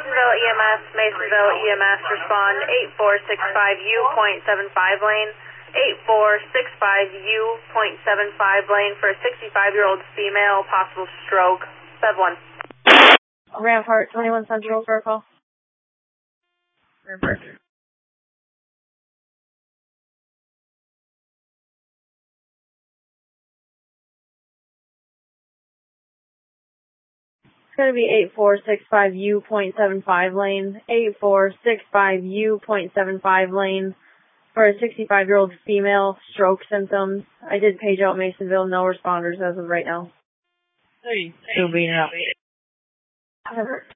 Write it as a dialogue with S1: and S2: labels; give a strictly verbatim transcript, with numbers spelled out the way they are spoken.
S1: Masonville E M S, Masonville E M S, respond eight four six five U point seven five lane, eight four six five U point seven five lane for a sixty-five-year-old female, possible stroke, Bev one.
S2: Rampart, twenty-one Central for a call. Rampart. It's going to be eight four six five U point seven five lane, eight four six five U point seven five lane for a sixty-five-year-old female, stroke symptoms. I did page out Masonville, no responders as of right now.
S3: Hey, still being up.
S2: Whatever.